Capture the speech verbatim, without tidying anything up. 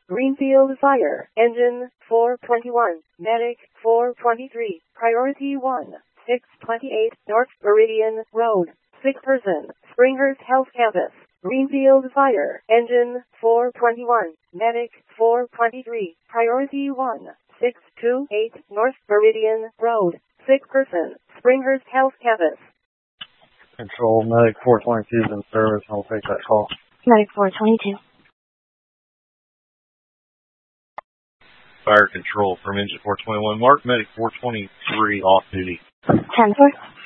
Greenfield Fire, Engine four twenty-one, Medic four twenty-three, Priority one, six twenty-eight, North Meridian Road, sick person, Springhurst Health Campus. Greenfield Fire, Engine four twenty-one, Medic four twenty-three, Priority one, six twenty-eight, North Meridian Road, sick person, Springhurst Health Campus. Control, Medic four twenty-two is in service, and I'll take that call. Medic four twenty-two. Fire control from Engine four twenty-one. Mark, Medic four twenty-three off duty. ten four.